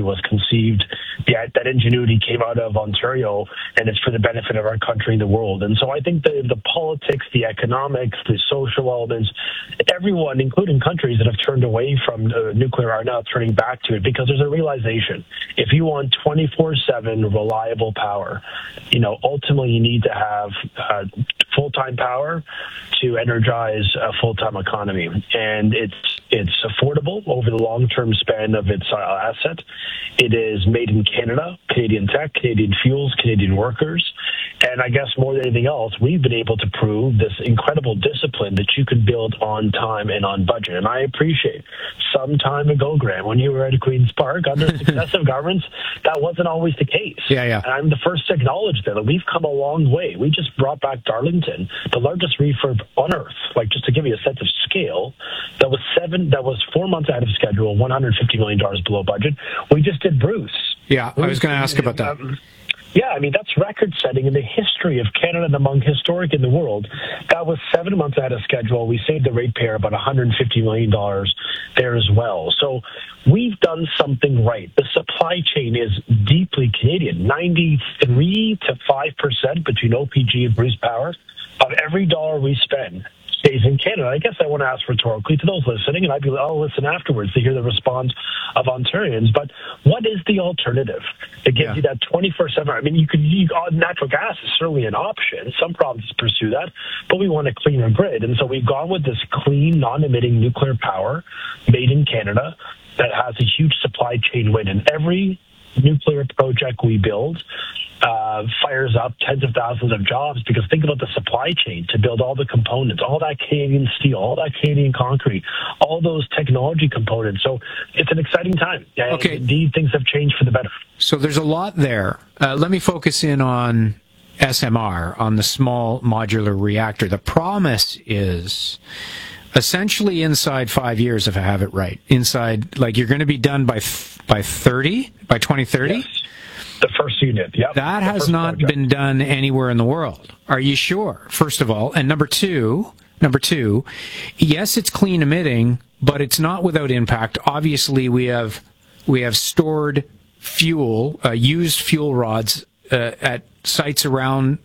was conceived, that ingenuity came out of Ontario, and it's for the benefit of our country and the world. And so I think the politics, the economics, the social elements, everyone, including countries that have turned away from nuclear, are now turning back to it, because there's a realization. If you want 24/7 reliable power, ultimately you need to have full-time power to energize a full-time economy. And it's affordable over the long-term span of its asset. It is made in Canada, Canadian tech, Canadian fuels, Canadian workers. And I guess more than anything else, we've been able to prove this incredible discipline that you can build on time and on budget. And I appreciate some time ago, Graham, when you were at Queen's Park, under successive governments, that wasn't always the case. Yeah. And I'm the first to acknowledge that we've come a long way. We just brought back Darlington, the largest refurb on Earth. Like, just to give you a sense of scale, that was 4 months out of schedule, $150 million below budget. We just did Bruce. Yeah, I was going to ask about that. Yeah, I mean, that's record-setting in the history of Canada and among historic in the world. That was 7 months out of schedule. We saved the ratepayer about $150 million there as well. So we've done something right. The supply chain is deeply Canadian. 93 to 5% between OPG and Bruce Power of every dollar we spend stays in Canada. I guess I want to ask rhetorically to those listening, and I'll listen afterwards to hear the response of Ontarians. But what is the alternative that gives you that 24/7? I mean, natural gas is certainly an option. Some provinces pursue that, but we want a cleaner grid. And so we've gone with this clean, non-emitting nuclear power made in Canada that has a huge supply chain win. And every nuclear project we build fires up tens of thousands of jobs, because think about the supply chain to build all the components, all that Canadian steel, all that Canadian concrete, all those technology components. So it's an exciting time. Okay. Indeed, things have changed for the better. So there's a lot there. Let me focus in on SMR, on the small modular reactor. The promise is essentially inside 5 years, if I have it right. Inside, like, you're going to be done by 2030? Yes. The first unit, yep. That has not been done anywhere in the world. Are you sure, first of all? And number two, yes, it's clean emitting, but it's not without impact. Obviously, we have stored fuel, used fuel rods at sites around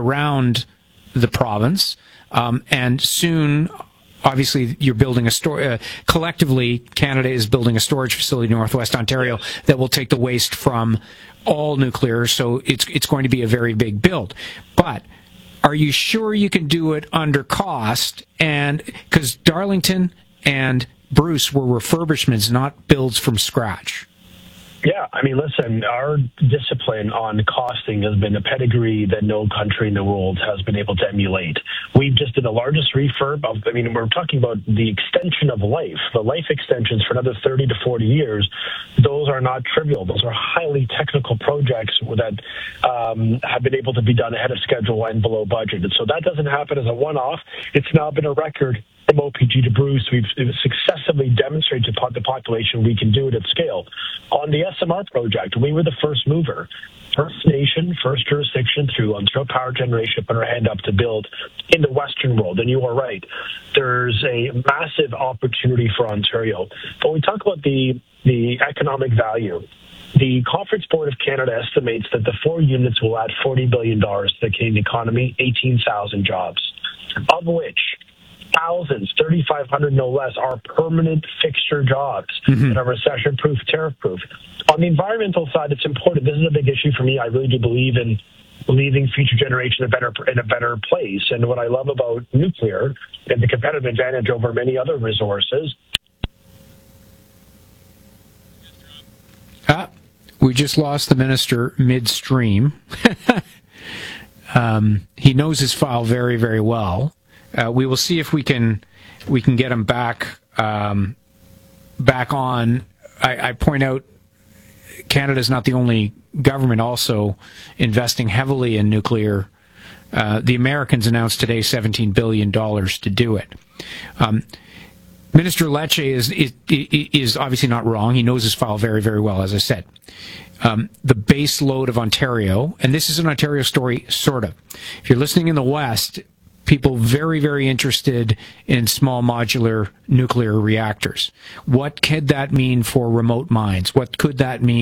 the province, and soon, obviously, you're building collectively, Canada is building a storage facility in Northwest Ontario that will take the waste from all nuclear, so it's going to be a very big build. But are you sure you can do it under cost? And because Darlington and Bruce were refurbishments, not builds from scratch. Yeah, I mean, listen, our discipline on costing has been a pedigree that no country in the world has been able to emulate. We've just did the largest refurb we're talking about the extension of life, the life extensions for another 30 to 40 years. Those are not trivial. Those are highly technical projects that have been able to be done ahead of schedule and below budget. And so that doesn't happen as a one-off. It's now been a record from OPG to Bruce. We've successively demonstrated to the population we can do it at scale. On the SMR project, we were the first mover. First nation, first jurisdiction through Ontario Power Generation, put our hand up to build in the Western world. And you are right. There's a massive opportunity for Ontario. But when we talk about the economic value, the Conference Board of Canada estimates that the 4 units will add $40 billion to the Canadian economy, 18,000 jobs, of which thousands, 3,500 no less, are permanent fixture jobs that are recession-proof, tariff-proof. On the environmental side, it's important. This is a big issue for me. I really do believe in leaving future generations in a better place. And what I love about nuclear and the competitive advantage over many other resources. We just lost the minister midstream. He knows his file very, very well. We will see if we can get him back on. I point out Canada's not the only government also investing heavily in nuclear. The Americans announced today $17 billion to do it. Minister Lecce is obviously not wrong. He knows his file very, very well, as I said. The base load of Ontario, and this is an Ontario story, sort of. If you're listening in the West, people very, very interested in small modular nuclear reactors. What could that mean for remote mines? What could that mean